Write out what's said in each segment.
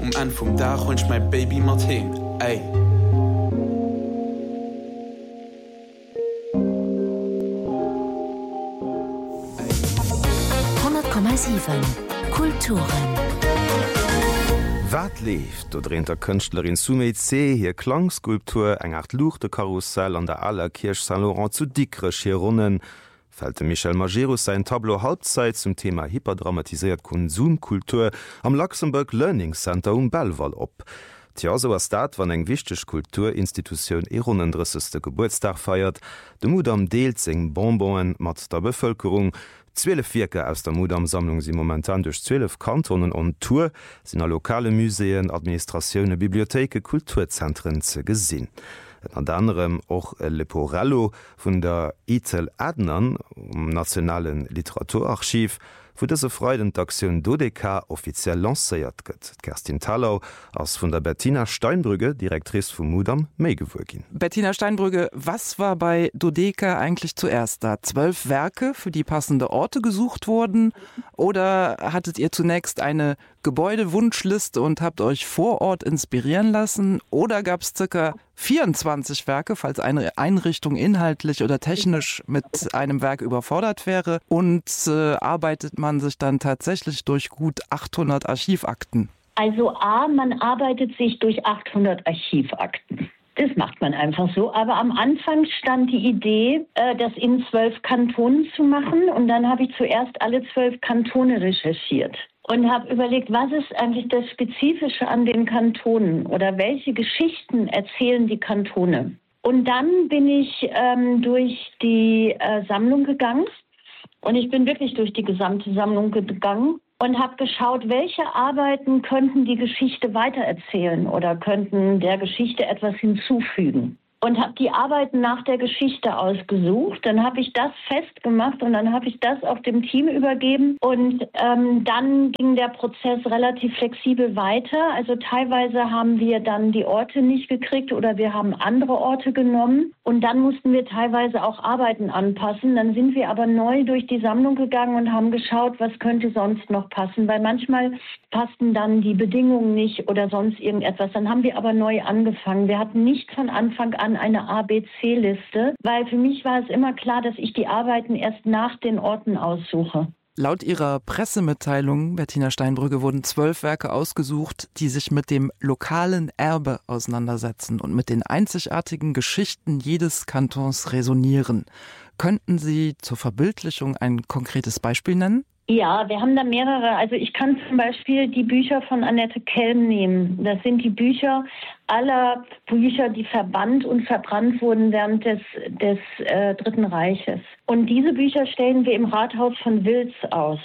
En vum Da hunch mein Baby mat heem. Ei. 100,7 Kulturen. Wat leeft oder in der Künstlerin Sumei C hier Klangskulptur eng art Luchte Karussell an der aller Kirch Saint-Laurent zu dickrech hier runnen, fällte Michel Majerus sein Tableau Halbzeit zum Thema hyperdramatisiert Konsumkultur am Luxemburg Learning Center Belval op. Tja, so was dat, wann eng wichtig Kulturinstitution ihren 30. Geburtstag feiert, de Mudam deelt seg Bonbonen mat der Bevölkerung. 12 Werke aus der Mudam-Sammlung sind momentan durch 12 Kantonen on Tour, sind a lokale Museen, Administrationen, Bibliotheken, Kulturzentren ze gesinn. Unter anderem auch Leporello von der Ethel Adnan, Nationalen Literaturarchiv, wo diese Freudendaktion Dodeka offiziell lanciert gëtt. Kerstin Tallau aus von der Bettina Steinbrügge, Direktrice von Mudam, meigewürgin. Bettina Steinbrügge, was war bei Dodeka eigentlich zuerst da? 12 Werke, für die passende Orte gesucht wurden? Oder hattet ihr zunächst eine Gebäudewunschliste und habt euch vor Ort inspirieren lassen? Oder gab es ca. 24 Werke, falls eine Einrichtung inhaltlich oder technisch mit einem Werk überfordert wäre? Und arbeitet man sich dann tatsächlich durch gut 800 Archivakten? Also man arbeitet sich durch 800 Archivakten. Das macht man einfach so. Aber am Anfang stand die Idee, das in 12 Kantonen zu machen. Und dann habe ich zuerst alle 12 Kantone recherchiert. Und habe überlegt, was ist eigentlich das Spezifische an den Kantonen oder welche Geschichten erzählen die Kantone. Und dann bin ich durch die Sammlung gegangen und ich bin wirklich durch die gesamte Sammlung gegangen und habe geschaut, welche Arbeiten könnten die Geschichte weitererzählen oder könnten der Geschichte etwas hinzufügen. Und habe die Arbeiten nach der Geschichte ausgesucht. Dann habe ich das festgemacht und dann habe ich das auch dem Team übergeben. Und dann ging der Prozess relativ flexibel weiter. Also teilweise haben wir dann die Orte nicht gekriegt oder wir haben andere Orte genommen. Und dann mussten wir teilweise auch Arbeiten anpassen. Dann sind wir aber neu durch die Sammlung gegangen und haben geschaut, was könnte sonst noch passen. Weil manchmal passten dann die Bedingungen nicht oder sonst irgendetwas. Dann haben wir aber neu angefangen. Wir hatten nicht von Anfang an eine ABC-Liste, weil für mich war es immer klar, dass ich die Arbeiten erst nach den Orten aussuche. Laut Ihrer Pressemitteilung, Bettina Steinbrügge, wurden 12 Werke ausgesucht, die sich mit dem lokalen Erbe auseinandersetzen und mit den einzigartigen Geschichten jedes Kantons resonieren. Könnten Sie zur Verbildlichung ein konkretes Beispiel nennen? Ja, wir haben da mehrere. Also ich kann zum Beispiel die Bücher von Annette Kelm nehmen. Das sind die Bücher aller Bücher, die verbannt und verbrannt wurden während des Dritten Reiches. Und diese Bücher stellen wir im Rathaus von Wils aus.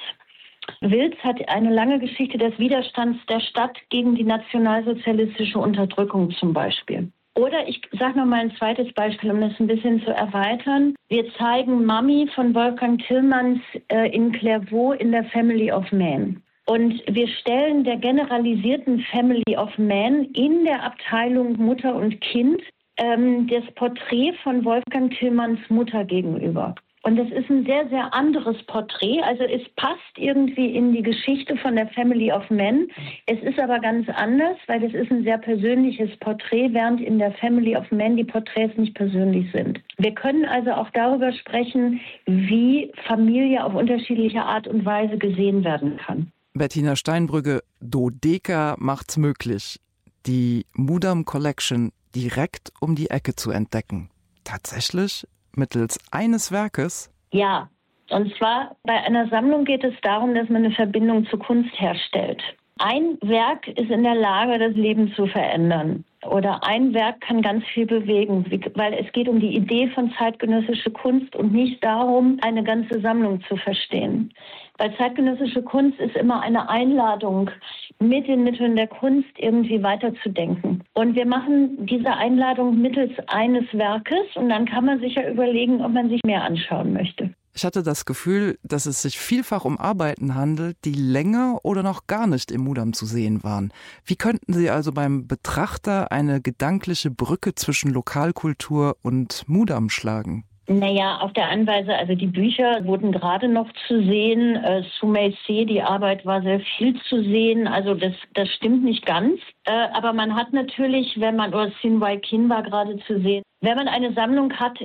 Wils hat eine lange Geschichte des Widerstands der Stadt gegen die nationalsozialistische Unterdrückung zum Beispiel. Oder ich sage noch mal ein zweites Beispiel, um das ein bisschen zu erweitern. Wir zeigen Mami von Wolfgang Tillmanns in Clairvaux in der Family of Man. Und wir stellen der generalisierten Family of Man in der Abteilung Mutter und Kind das Porträt von Wolfgang Tillmanns Mutter gegenüber. Und das ist ein sehr, sehr anderes Porträt. Also es passt irgendwie in die Geschichte von der Family of Men. Es ist aber ganz anders, weil es ist ein sehr persönliches Porträt, während in der Family of Men die Porträts nicht persönlich sind. Wir können also auch darüber sprechen, wie Familie auf unterschiedliche Art und Weise gesehen werden kann. Bettina Steinbrügge, Dodeka macht's möglich, die Mudam Collection direkt um die Ecke zu entdecken. Tatsächlich? Mittels eines Werkes? Ja, und zwar bei einer Sammlung geht es darum, dass man eine Verbindung zur Kunst herstellt. Ein Werk ist in der Lage, das Leben zu verändern. Oder ein Werk kann ganz viel bewegen, weil es geht um die Idee von zeitgenössischer Kunst und nicht darum, eine ganze Sammlung zu verstehen. Weil zeitgenössische Kunst ist immer eine Einladung, mit den Mitteln der Kunst irgendwie weiterzudenken. Und wir machen diese Einladung mittels eines Werkes und dann kann man sich ja überlegen, ob man sich mehr anschauen möchte. Ich hatte das Gefühl, dass es sich vielfach um Arbeiten handelt, die länger oder noch gar nicht im Mudam zu sehen waren. Wie könnten Sie also beim Betrachter eine gedankliche Brücke zwischen Lokalkultur und Mudam schlagen? Naja, auf der einen Weise, also die Bücher wurden gerade noch zu sehen. Sumei Se, die Arbeit war sehr viel zu sehen. Also das stimmt nicht ganz. Aber man hat natürlich, oder Sin Wai Kin war gerade zu sehen. Wenn man eine Sammlung hat,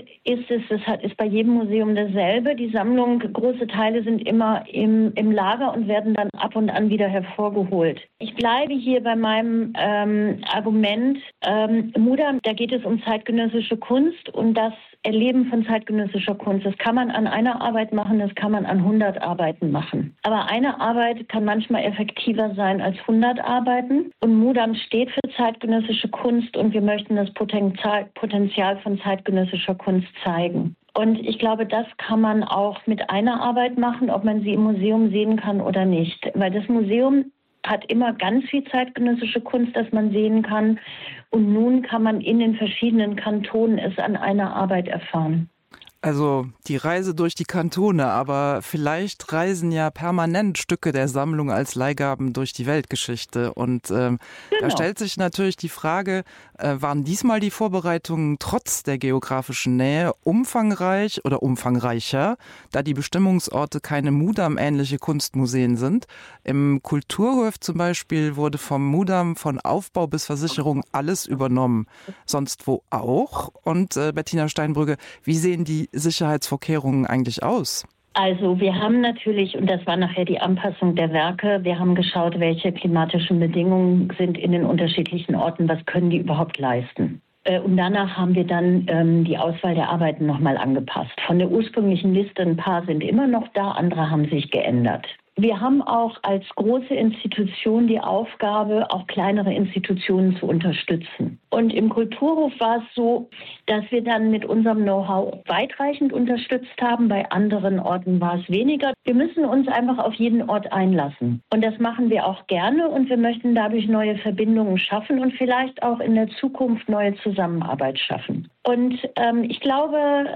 ist bei jedem Museum dasselbe. Die Sammlung, große Teile sind immer im Lager und werden dann ab und an wieder hervorgeholt. Ich bleibe hier bei meinem Argument. Mudam, da geht es um zeitgenössische Kunst und das Erleben von zeitgenössischer Kunst. Das kann man an einer Arbeit machen, das kann man an 100 Arbeiten machen. Aber eine Arbeit kann manchmal effektiver sein als 100 Arbeiten. Und Mudam steht für zeitgenössische Kunst und wir möchten das Potenzial von zeitgenössischer Kunst zeigen. Und ich glaube, das kann man auch mit einer Arbeit machen, ob man sie im Museum sehen kann oder nicht. Weil das Museum hat immer ganz viel zeitgenössische Kunst, das man sehen kann. Und nun kann man in den verschiedenen Kantonen es an einer Arbeit erfahren. Also die Reise durch die Kantone, aber vielleicht reisen ja permanent Stücke der Sammlung als Leihgaben durch die Weltgeschichte. Und Da stellt sich natürlich die Frage, waren diesmal die Vorbereitungen trotz der geografischen Nähe umfangreich oder umfangreicher, da die Bestimmungsorte keine Mudam-ähnliche Kunstmuseen sind? Im Kulturhof zum Beispiel wurde vom Mudam von Aufbau bis Versicherung alles übernommen. Sonst wo auch? Und Bettina Steinbrügge, wie sehen die Sicherheitsvorkehrungen eigentlich aus? Also wir haben natürlich, und das war nachher die Anpassung der Werke, wir haben geschaut, welche klimatischen Bedingungen sind in den unterschiedlichen Orten, was können die überhaupt leisten. Und danach haben wir dann die Auswahl der Arbeiten nochmal angepasst. Von der ursprünglichen Liste ein paar sind immer noch da, andere haben sich geändert. Wir haben auch als große Institution die Aufgabe, auch kleinere Institutionen zu unterstützen. Und im Kulturhof war es so, dass wir dann mit unserem Know-how weitreichend unterstützt haben. Bei anderen Orten war es weniger. Wir müssen uns einfach auf jeden Ort einlassen. Und das machen wir auch gerne. Und wir möchten dadurch neue Verbindungen schaffen und vielleicht auch in der Zukunft neue Zusammenarbeit schaffen. Und ich glaube,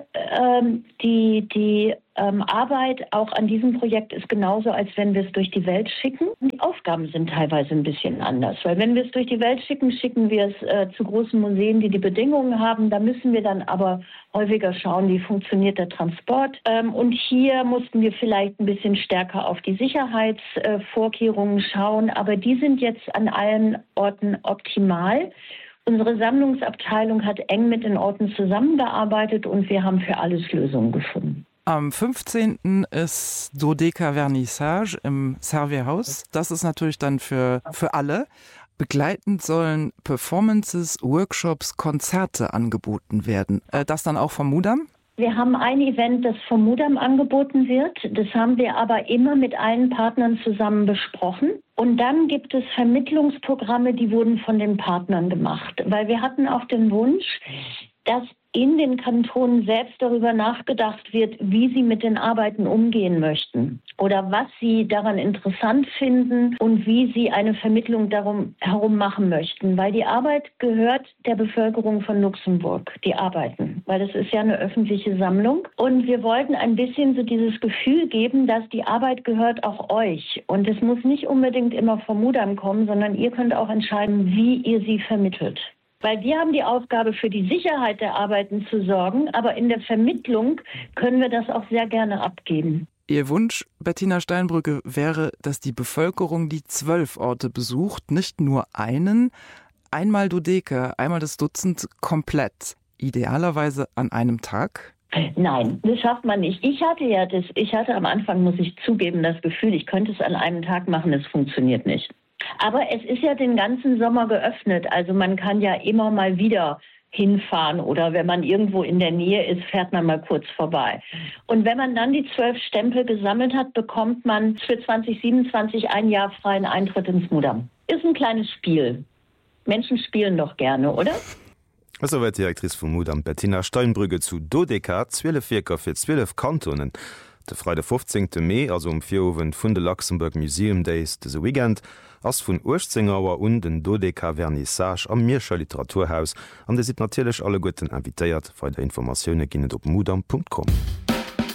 die Arbeit auch an diesem Projekt ist genauso, als wenn wir es durch die Welt schicken. Die Aufgaben sind teilweise ein bisschen anders, weil wenn wir es durch die Welt schicken, schicken wir es zu großen Museen, die Bedingungen haben. Da müssen wir dann aber häufiger schauen, wie funktioniert der Transport. Und hier mussten wir vielleicht ein bisschen stärker auf die Sicherheitsvorkehrungen schauen, aber die sind jetzt an allen Orten optimal. Unsere Sammlungsabteilung hat eng mit den Orten zusammengearbeitet und wir haben für alles Lösungen gefunden. Am 15. ist Dodeka Vernissage im Servierhaus. Das ist natürlich dann für alle. Begleitend sollen Performances, Workshops, Konzerte angeboten werden. Das dann auch vom Mudam? Wir haben ein Event, das vom Mudam angeboten wird. Das haben wir aber immer mit allen Partnern zusammen besprochen. Und dann gibt es Vermittlungsprogramme, die wurden von den Partnern gemacht. Weil wir hatten auch den Wunsch, dass in den Kantonen selbst darüber nachgedacht wird, wie sie mit den Arbeiten umgehen möchten oder was sie daran interessant finden und wie sie eine Vermittlung darum herum machen möchten. Weil die Arbeit gehört der Bevölkerung von Luxemburg, die Arbeiten, weil das ist ja eine öffentliche Sammlung. Und wir wollten ein bisschen so dieses Gefühl geben, dass die Arbeit gehört auch euch. Und es muss nicht unbedingt immer vom Mudam kommen, sondern ihr könnt auch entscheiden, wie ihr sie vermittelt. Weil wir haben die Aufgabe, für die Sicherheit der Arbeiten zu sorgen, aber in der Vermittlung können wir das auch sehr gerne abgeben. Ihr Wunsch, Bettina Steinbrügge, wäre, dass die Bevölkerung die 12 Orte besucht, nicht nur einen, einmal Dodeka, einmal das Dutzend komplett, idealerweise an einem Tag? Nein, das schafft man nicht. Ich hatte am Anfang, muss ich zugeben, das Gefühl, ich könnte es an einem Tag machen, es funktioniert nicht. Aber es ist ja den ganzen Sommer geöffnet, also man kann ja immer mal wieder hinfahren oder wenn man irgendwo in der Nähe ist, fährt man mal kurz vorbei. Und wenn man dann die 12 Stempel gesammelt hat, bekommt man für 2027 ein Jahr freien Eintritt ins Mudam. Ist ein kleines Spiel. Menschen spielen doch gerne, oder? Also wird Direktrice vom Mudam Bettina Steinbrügge zu Dodeka, 12 Werke für 12 Kantonen. Der Freitag 15. Mai, also 4 Uhr vun de Luxemburg Museum Days diese Weekend, ass vun 18 Uhr und den Dodeka Vernissage am Mierscher Literaturhaus, an der sind natürlich alle guten invitéiert, weil der Informationen ginnet op mudam.com.